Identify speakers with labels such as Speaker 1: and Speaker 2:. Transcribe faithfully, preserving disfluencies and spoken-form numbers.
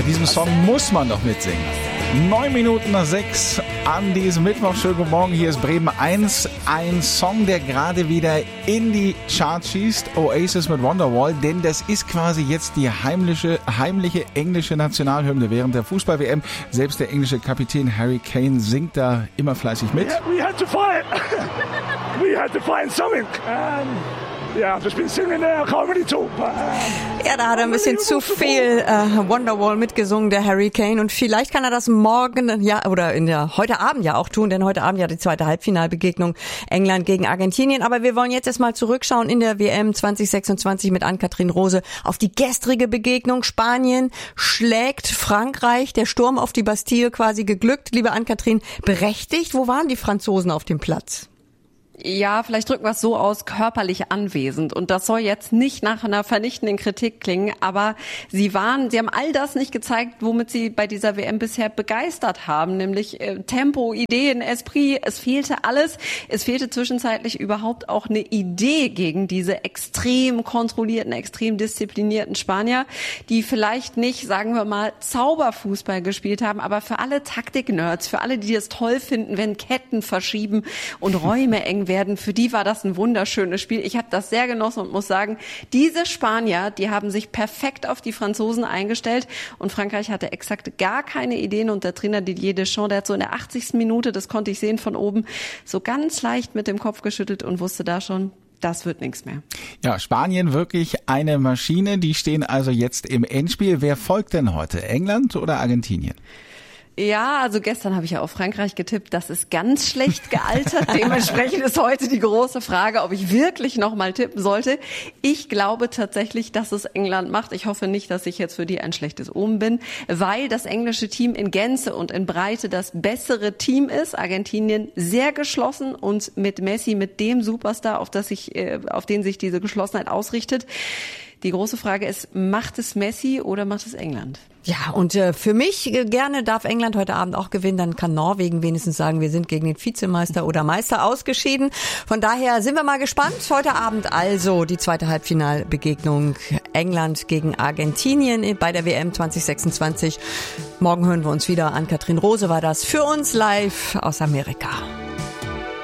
Speaker 1: diesem Song muss man doch mitsingen. Neun Minuten nach sechs an diesem Mittwoch. Schönen guten Morgen, hier ist Bremen eins. Ein Song, der gerade wieder in die Charts schießt. Oasis mit Wonderwall, denn das ist quasi jetzt die heimliche, heimliche englische Nationalhymne während der Fußball-W M. Selbst der englische Kapitän Harry Kane singt da immer fleißig mit.
Speaker 2: We had to fight. We had to find something. Um Ja, ich bin singing there, I can't really talk, but, um,
Speaker 3: ja, da hat er ein bisschen zu viel äh, Wonderwall mitgesungen, der Harry Kane. Und vielleicht kann er das morgen, ja, oder in der heute Abend ja auch tun, denn heute Abend ja die zweite Halbfinalbegegnung England gegen Argentinien. Aber wir wollen jetzt erstmal zurückschauen in der W M zwanzig sechsundzwanzig mit Ann-Kathrin Rose auf die gestrige Begegnung. Spanien schlägt Frankreich, der Sturm auf die Bastille quasi geglückt. Liebe Ann-Kathrin, berechtigt? Wo waren die Franzosen auf dem Platz?
Speaker 4: Ja, vielleicht drücken wir es so aus, körperlich anwesend. Und das soll jetzt nicht nach einer vernichtenden Kritik klingen, aber sie waren, sie haben all das nicht gezeigt, womit sie bei dieser W M bisher begeistert haben, nämlich äh, Tempo, Ideen, Esprit. Es fehlte alles. Es fehlte zwischenzeitlich überhaupt auch eine Idee gegen diese extrem kontrollierten, extrem disziplinierten Spanier, die vielleicht nicht, sagen wir mal, Zauberfußball gespielt haben, aber für alle Taktik-Nerds, für alle, die es toll finden, wenn Ketten verschieben und Räume eng werden. Für die war das ein wunderschönes Spiel. Ich habe das sehr genossen und muss sagen, diese Spanier, die haben sich perfekt auf die Franzosen eingestellt und Frankreich hatte exakt gar keine Ideen und der Trainer Didier Deschamps, der hat so in der achtzigsten Minute, das konnte ich sehen von oben, so ganz leicht mit dem Kopf geschüttelt und wusste da schon, das wird nichts mehr.
Speaker 1: Ja, Spanien wirklich eine Maschine. Die stehen also jetzt im Endspiel. Wer folgt denn heute? England oder Argentinien?
Speaker 4: Ja, also gestern habe ich ja auf Frankreich getippt, das ist ganz schlecht gealtert. Dementsprechend ist heute die große Frage, ob ich wirklich noch mal tippen sollte. Ich glaube tatsächlich, dass es England macht. Ich hoffe nicht, dass ich jetzt für die ein schlechtes Omen bin, weil das englische Team in Gänze und in Breite das bessere Team ist. Argentinien sehr geschlossen und mit Messi, mit dem Superstar, auf das sich, auf den sich diese Geschlossenheit ausrichtet. Die große Frage ist, macht es Messi oder macht es England?
Speaker 3: Ja, und äh, für mich äh, gerne darf England heute Abend auch gewinnen. Dann kann Norwegen wenigstens sagen, wir sind gegen den Vizemeister oder Meister ausgeschieden. Von daher sind wir mal gespannt. Heute Abend also die zweite Halbfinalbegegnung England gegen Argentinien bei der W M zwanzig sechsundzwanzig. Morgen hören wir uns wieder. Ann-Kathrin Rose war das für uns live aus Amerika.